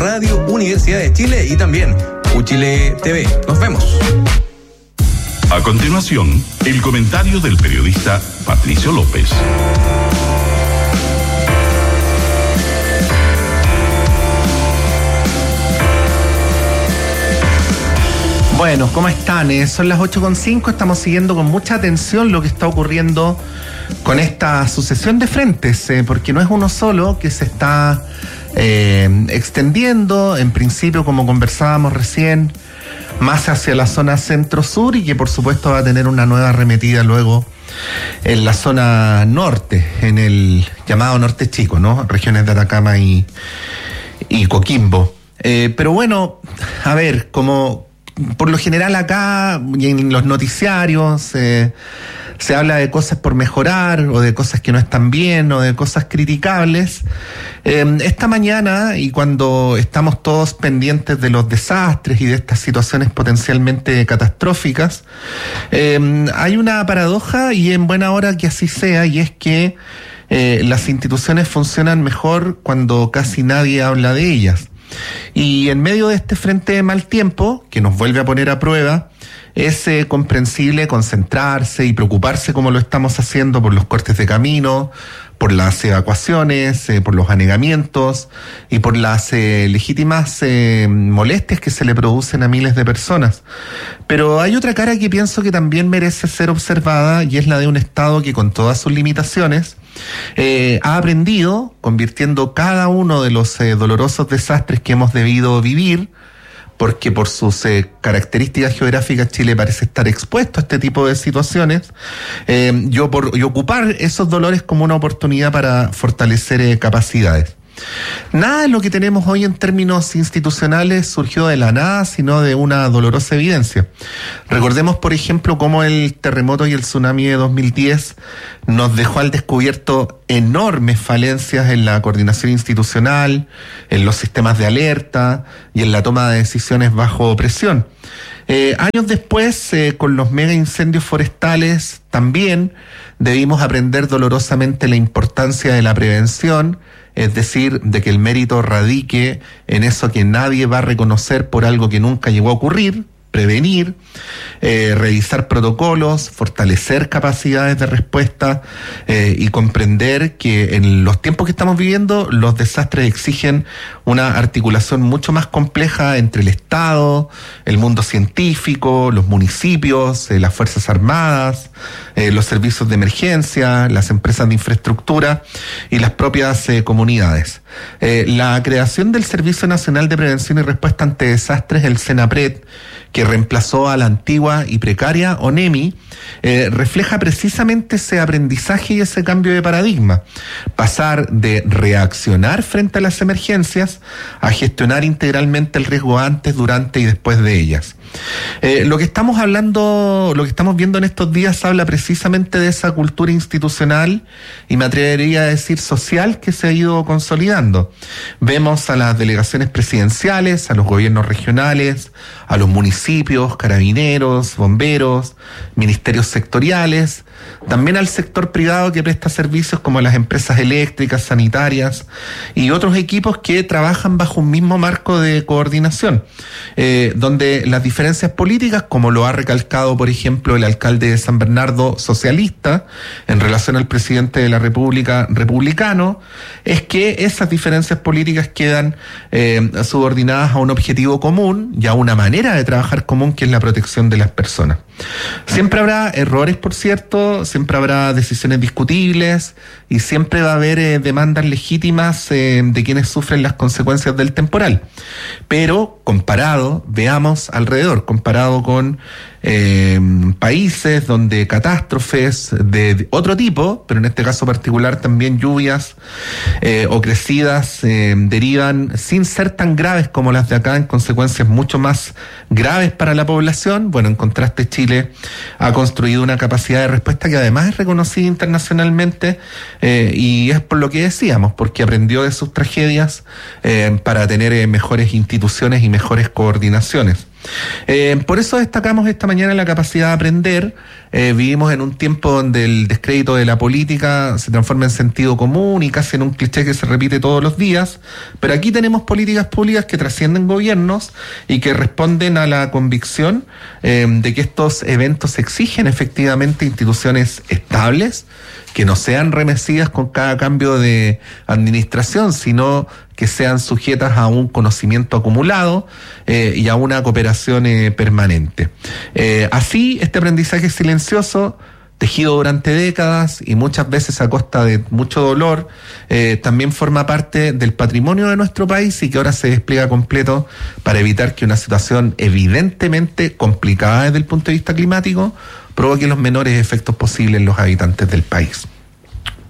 Radio Universidad de Chile y también Uchile TV. Nos vemos. A continuación, el comentario del periodista Patricio López. Bueno, ¿cómo están? Son las 8:05, estamos siguiendo con mucha atención lo que está ocurriendo con esta sucesión de frentes, porque no es uno solo que se está extendiendo, en principio, como conversábamos recién, más hacia la zona centro-sur y que por supuesto va a tener una nueva arremetida luego en la zona norte, en el llamado norte chico, ¿no? Regiones de Atacama y Coquimbo. Pero bueno, a ver, como por lo general acá y en los noticiarios se habla de cosas por mejorar o de cosas que no están bien o de cosas criticables. Esta mañana, y cuando estamos todos pendientes de los desastres y de estas situaciones potencialmente catastróficas, hay una paradoja, y en buena hora que así sea, y es que las instituciones funcionan mejor cuando casi nadie habla de ellas. Y en medio de este frente de mal tiempo, que nos vuelve a poner a prueba, es comprensible concentrarse y preocuparse como lo estamos haciendo por los cortes de camino, por las evacuaciones, por los anegamientos y por las legítimas molestias que se le producen a miles de personas. Pero hay otra cara que pienso que también merece ser observada, y es la de un Estado que, con todas sus limitaciones, ha aprendido, convirtiendo cada uno de los dolorosos desastres que hemos debido vivir, porque por sus características geográficas Chile parece estar expuesto a este tipo de situaciones, y ocupar esos dolores como una oportunidad para fortalecer capacidades. Nada de lo que tenemos hoy en términos institucionales surgió de la nada, sino de una dolorosa evidencia. Recordemos, por ejemplo, cómo el terremoto y el tsunami de 2010 nos dejó al descubierto enormes falencias en la coordinación institucional, en los sistemas de alerta y en la toma de decisiones bajo presión. Años después, con los mega incendios forestales, también debimos aprender dolorosamente la importancia de la prevención, es decir, de que el mérito radique en eso que nadie va a reconocer por algo que nunca llegó a ocurrir: prevenir, revisar protocolos, fortalecer capacidades de respuesta y comprender que en los tiempos que estamos viviendo los desastres exigen una articulación mucho más compleja entre el Estado, el mundo científico, los municipios, las Fuerzas Armadas, los servicios de emergencia, las empresas de infraestructura y las propias comunidades. La creación del Servicio Nacional de Prevención y Respuesta ante Desastres, el SENAPRED, que reemplazó a la antigua y precaria ONEMI, refleja precisamente ese aprendizaje y ese cambio de paradigma. Pasar de reaccionar frente a las emergencias a gestionar integralmente el riesgo antes, durante y después de ellas. Lo que estamos viendo en estos días habla precisamente de esa cultura institucional, y me atrevería a decir social, que se ha ido consolidando. Vemos a las delegaciones presidenciales, a los gobiernos regionales, a los municipios, carabineros, bomberos, ministerios sectoriales, también al sector privado que presta servicios como las empresas eléctricas, sanitarias y otros equipos que trabajan bajo un mismo marco de coordinación, donde las diferencias políticas, como lo ha recalcado por ejemplo el alcalde de San Bernardo, socialista, en relación al presidente de la República, republicano, es que esas diferencias políticas quedan subordinadas a un objetivo común y a una manera de trabajar común, que es la protección de las personas. Siempre habrá errores, por cierto, siempre habrá decisiones discutibles y siempre va a haber demandas legítimas de quienes sufren las consecuencias del temporal. Pero veamos alrededor, comparado con países donde catástrofes de otro tipo, pero en este caso particular también lluvias o crecidas derivan, sin ser tan graves como las de acá, en consecuencias mucho más graves para la población. Bueno, en contraste, Chile ha construido una capacidad de respuesta que además es reconocida internacionalmente, y es por lo que decíamos, porque aprendió de sus tragedias para tener mejores instituciones y mejores coordinaciones. Por eso destacamos esta mañana la capacidad de aprender. Vivimos en un tiempo donde el descrédito de la política se transforma en sentido común y casi en un cliché que se repite todos los días, pero aquí tenemos políticas públicas que trascienden gobiernos y que responden a la convicción de que estos eventos exigen efectivamente instituciones estables, que no sean remecidas con cada cambio de administración, sino que sean sujetas a un conocimiento acumulado y a una cooperación permanente. Así, este aprendizaje silencioso, tejido durante décadas y muchas veces a costa de mucho dolor, también forma parte del patrimonio de nuestro país y que ahora se despliega completo para evitar que una situación evidentemente complicada desde el punto de vista climático provoque los menores efectos posibles en los habitantes del país.